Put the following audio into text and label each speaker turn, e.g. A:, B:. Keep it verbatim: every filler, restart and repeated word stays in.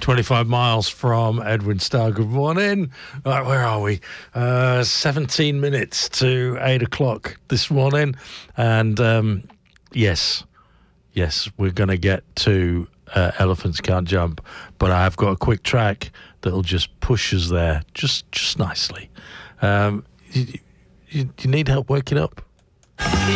A: twenty-five miles from Edwin-Starr. Good morning. Right, where are we? Uh, seventeen minutes to eight o'clock this morning. And um, yes, yes, we're going to get to uh, Elephants Can't Jump. But I've got a quick track that'll just push us there just, just nicely. Um, you, you, you need help waking up?